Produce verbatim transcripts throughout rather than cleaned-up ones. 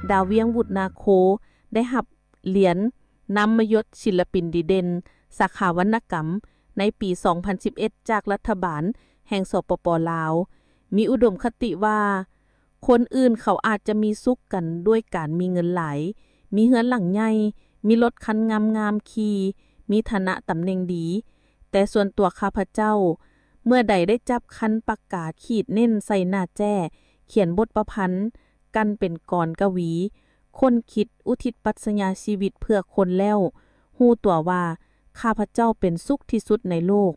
ดาวเวียงวุฒนาโคได้รับเหรียญนำมยศศิลปินดีเด่นสาขาวรรณกรรมในปีสองพันสิบเอ็ดจากรัฐบาลแห่งสปป.ลาวมีอุดมคติว่าคนอื่นเขาอาจจะมีสุขกันด้วยการมีเงินหลายมีเฮือนหลังใหญ่มีรถคันงามๆขี่มีฐานะตำแหน่งดีแต่ส่วนตัวข้าพเจ้าเมื่อใดได้จับคันปากกาขีดเน้นใส่หน้าแจ้เขียนบทประพันธ์กันเป็นกรกวีคนคิดอุทิศปรัชญาชีวิตเพื่อคนแล้วฮู้ตัวว่าข้าพเจ้าเป็นสุขที่สุดในโลก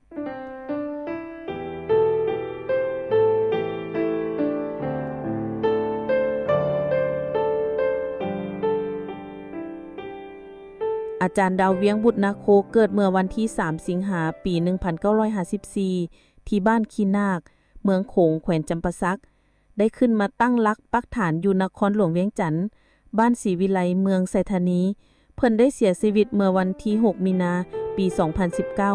อาจารย์ดาวเวียงบุตรนาโคเกิดเมื่อวันที่สามสิงหาปีหนึ่งพันเก้าร้อยห้าสิบสี่ที่บ้านคีนาคเมืองโขงแขวงจำปาสักได้ขึ้นมาตั้งหลักปักฐานอยู่นครหลวงเวียงจันทน์บ้านศรีวิไลเมืองไสธานีเพิ่นได้เสียชีวิตเมื่อวันที่หกมีนาปีสองพันสิบเก้า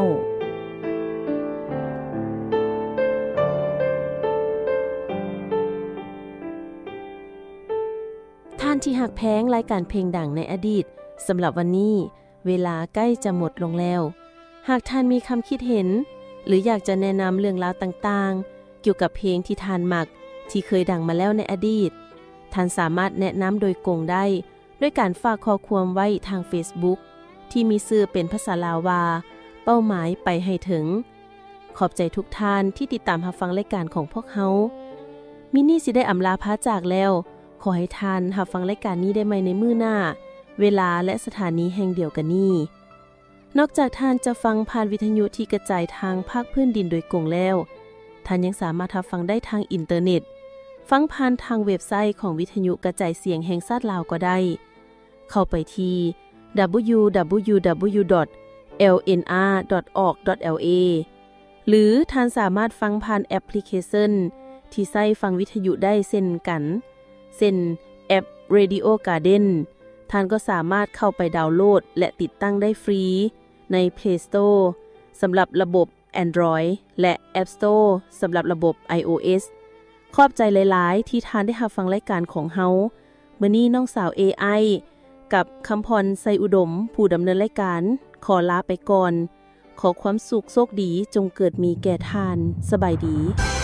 ท่านที่หักแพงรายการเพลงดังในอดีตสำหรับวันนี้เวลาใกล้จะหมดลงแล้วหากท่านมีคำคิดเห็นหรืออยากจะแนะนำเรื่องราวต่างๆเกี่ยวกับเพลงที่ท่านมักที่เคยดังมาแล้วในอดีตท่านสามารถแนะนำโดยกงได้ด้วยการฝากข้อความไว้ทาง Facebook ที่มีชื่อเป็นภาษาลาวว่าเป้าหมายไปให้ถึงขอบใจทุกท่านที่ติดตามรับฟังรายการของพวกเฮามินี่สิได้อำลาพาจากแล้วขอให้ท่านรับฟังรายการนี้ได้ใหม่ในมื้อหน้าเวลาและสถานีแห่งเดียวกันนี้นอกจากท่านจะฟังผ่านวิทยุที่กระจายทางภาคพื้นดินโดยกงแล้วท่านยังสามารถรับฟังได้ทางอินเทอร์เน็ตฟังผ่านทางเว็บไซต์ของวิทยุกระจายเสียงแห่งชาติลาวก็ได้เข้าไปที่ ดับเบิลยู ดับเบิลยู ดับเบิลยู ดอท แอล เอ็น อาร์ ดอท ออร์ก ดอท แอล เอ หรือท่านสามารถฟังผ่านแอปพลิเคชันที่ใช้ฟังวิทยุได้เช่นกันเช่นแอป Radio Garden ท่านก็สามารถเข้าไปดาวน์โหลดและติดตั้งได้ฟรีใน Play Store สำหรับระบบ Android และ App Store สำหรับระบบ iOS ขอบใจหลายๆที่ท่านได้รับฟังรายการของเฮามื้อนี้น้องสาว เอ ไอ กับคำพรไซอุดมผู้ดำเนินรายการขอลาไปก่อนขอความสุขโชคดีจงเกิดมีแก่ท่านสบายดี